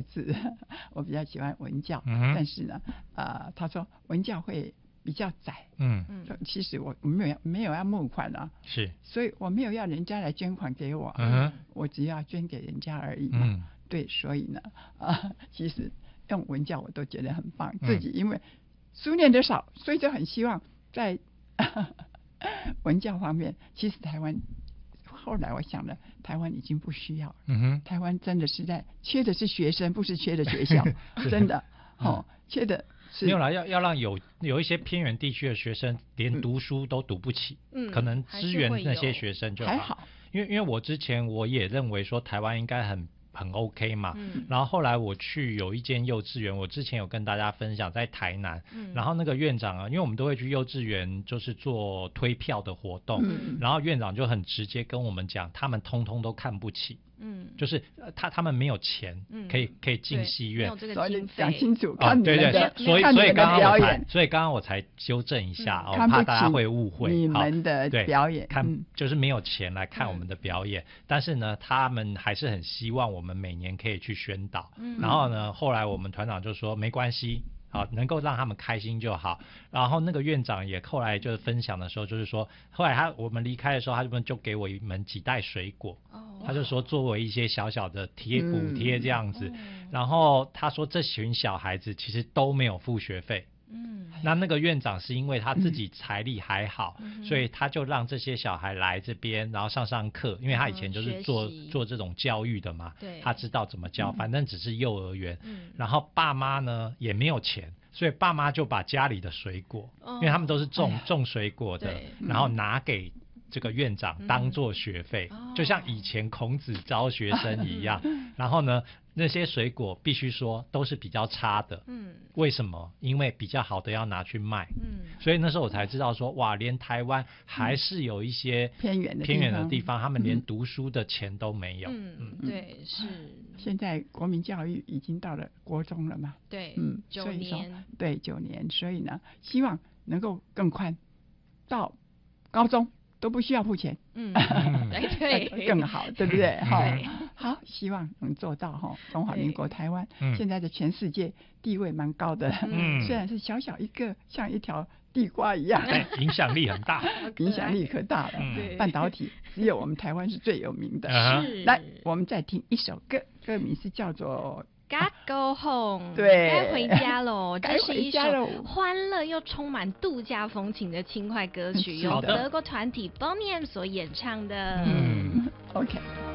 是我比较喜欢文教，但是呢，他说文教会比较窄，说其实我没有要募款啊， 是， 所以我没有要人家来捐款给我，我只要捐给人家而已嘛，对，所以呢，其实用文教我都觉得很棒，自己因为书念得少，所以就很希望在文教方面，其实台湾后来我想了，台湾已经不需要了，台湾真的实在缺的是学生，不是缺的学校，真的，缺的。 没有啦，要让有一些偏远地区的学生连读书都读不起，可能支援那些学生就还好。 因为我之前我也认为说台湾应该很 OK 嘛，然后后来我去有一间幼稚园，我之前有跟大家分享在台南，然后那个院长啊，因为我们都会去幼稚园就是做推票的活动，然后院长就很直接跟我们讲，他们通通都看不起。就是他们没有钱，可以进戏院， 没有这个经费， 讲清楚，看你们的， 所以刚刚我才纠正一下，怕大家会误会你们的表演， 就是没有钱来看我们的表演，但是呢，他们还是很希望我们每年可以去宣导，然后呢，后来我们团长就说没关系。好，能够让他们开心就好。然后那个院长也后来就是分享的时候，就是说，后来我们离开的时候，他就给我们几袋水果，他就说作为一些小小的补贴这样子。然后他说这群小孩子其实都没有付学费。那个院长是因为他自己财力还好，所以他就让这些小孩来这边，然后上课，因为他以前就是做这种教育的嘛，他知道怎么教，反正只是幼儿园。然后爸妈呢也没有钱，所以爸妈就把家里的水果，因为他们都是种水果的，然后拿给这个院长当做学费，就像以前孔子招学生一样。然后呢，那些水果必须说都是比较差的，为什么？因为比较好的要拿去卖，所以那时候我才知道说，哇，连台湾还是有一些偏远的地方，他们连读书的钱都没有。 对，是。 现在国民教育已经到了国中了嘛？ 对 ，9年，对，9年，所以呢，希望能够更快到高中。都不需要付钱， 对， 更好，对不对？好，希望能做到哈。中华民国台湾现在在全世界地位蛮高的，虽然是小小一个，像一条地瓜一样， 影响力很大， 影响力可大了。半导体只有我们台湾是最有名的。来，我们再听一首歌，歌名是叫做。 Gotta go home， 对， 该回家喽。这是一首欢乐又充满度假风情的轻快歌曲，由德国团体 Boney M 所演唱的。 OK。